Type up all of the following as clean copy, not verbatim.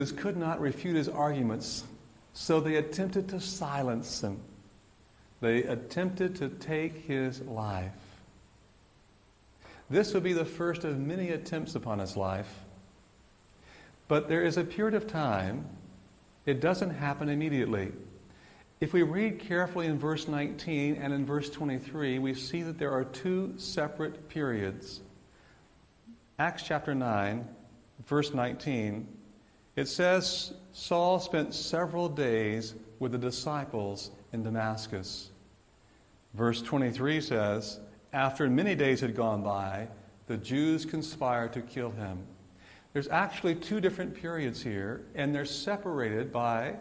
could not refute his arguments, so they attempted to silence him. They attempted to take his life. This would be the first of many attempts upon his life. But there is a period of time. It doesn't happen immediately. If we read carefully in verse 19 and in verse 23, we see that there are two separate periods. Acts chapter 9, verse 19, it says, Saul spent several days with the disciples in Damascus. Verse 23 says, after many days had gone by, the Jews conspired to kill him. There's actually two different periods here, and they're separated by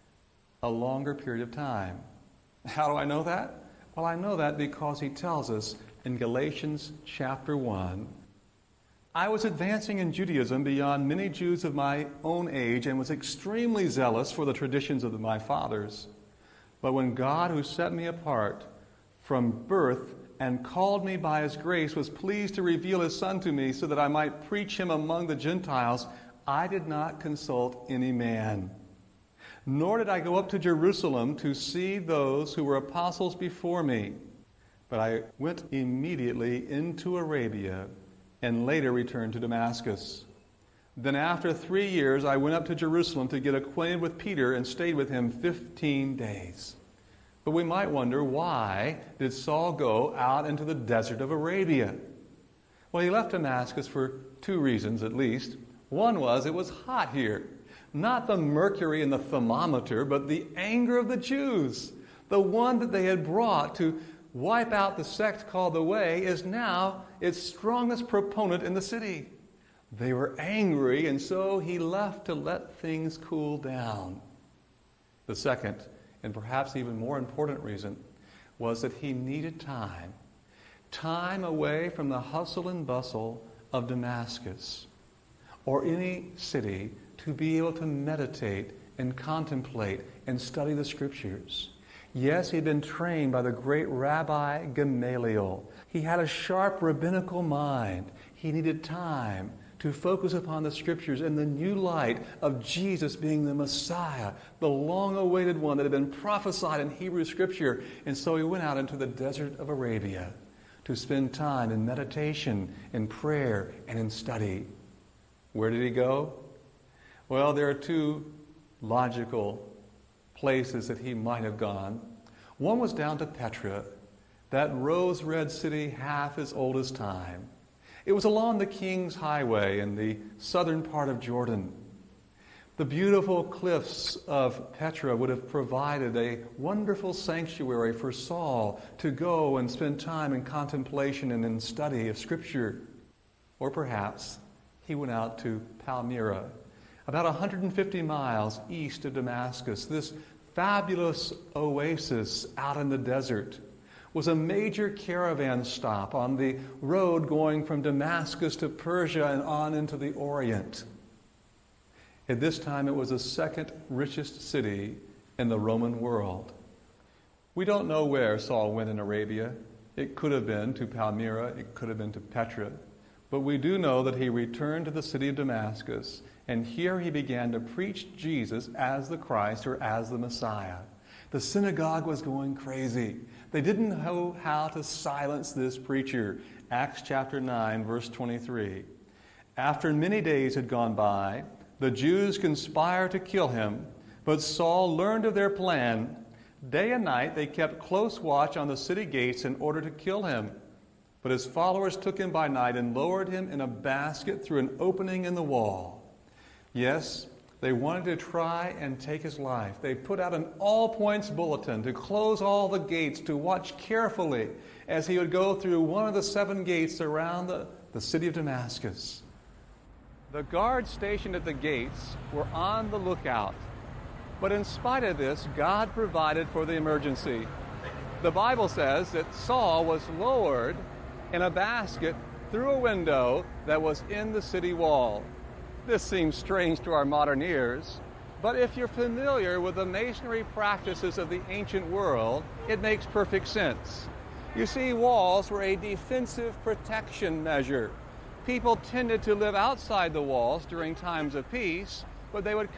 a longer period of time. How do I know that? Well, I know that because he tells us in Galatians chapter 1, I was advancing in Judaism beyond many Jews of my own age and was extremely zealous for the traditions of my fathers. But when God, who set me apart from birth and called me by his grace, was pleased to reveal his Son to me so that I might preach him among the Gentiles, I did not consult any man. Nor did I go up to Jerusalem to see those who were apostles before me. But I went immediately into Arabia and later returned to Damascus. Then after 3 years I went up to Jerusalem to get acquainted with Peter and stayed with him 15 days. But we might wonder, why did Saul go out into the desert of Arabia? Well, he left Damascus for two reasons at least. One was it was hot here. Not the mercury in the thermometer, but the anger of the Jews. The one that they had brought to wipe out the sect called the Way is now its strongest proponent in the city. They were angry, and so he left to let things cool down. The second, and perhaps even more important reason, was that he needed time. Time away from the hustle and bustle of Damascus or any city to be able to meditate and contemplate and study the Scriptures. Yes, he'd been trained by the great Rabbi Gamaliel. He had a sharp rabbinical mind. He needed time to focus upon the Scriptures in the new light of Jesus being the Messiah, the long-awaited one that had been prophesied in Hebrew Scripture. And so he went out into the desert of Arabia to spend time in meditation, in prayer, and in study. Where did he go? Well, there are two logical places that he might have gone. One was down to Petra, that rose-red city half as old as time. It was along the King's Highway in the southern part of Jordan. The beautiful cliffs of Petra would have provided a wonderful sanctuary for Saul to go and spend time in contemplation and in study of Scripture. Or perhaps he went out to Palmyra, about 150 miles east of Damascus. This fabulous oasis out in the desert was a major caravan stop on the road going from Damascus to Persia and on into the Orient. At this time, it was the second richest city in the Roman world. We don't know where Saul went in Arabia. It could have been to Palmyra, it could have been to Petra. But we do know that he returned to the city of Damascus, and here he began to preach Jesus as the Christ or as the Messiah. The synagogue was going crazy. They didn't know how to silence this preacher. Acts chapter 9, verse 23. After many days had gone by, the Jews conspired to kill him, but Saul learned of their plan. Day and night they kept close watch on the city gates in order to kill him. But his followers took him by night and lowered him in a basket through an opening in the wall. Yes, they wanted to try and take his life. They put out an all-points bulletin to close all the gates, to watch carefully as he would go through one of the 7 gates around the city of Damascus. The guards stationed at the gates were on the lookout. But in spite of this, God provided for the emergency. The Bible says that Saul was lowered in a basket through a window that was in the city wall. This seems strange to our modern ears, but if you're familiar with the masonry practices of the ancient world, it makes perfect sense. You see, walls were a defensive protection measure. People tended to live outside the walls during times of peace, but they would